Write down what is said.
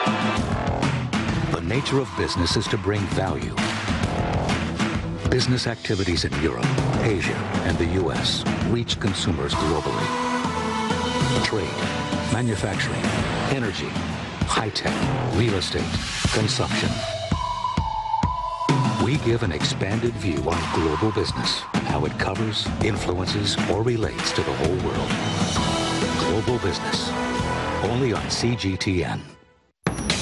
The nature of business is to bring value. Business activities in Europe, Asia, and the U.S. reach consumers globally. Trade, manufacturing, energy, high-tech, real estate, consumption. We give an expanded view on global business, how it covers, influences, or relates to the whole world. Global business, only on CGTN.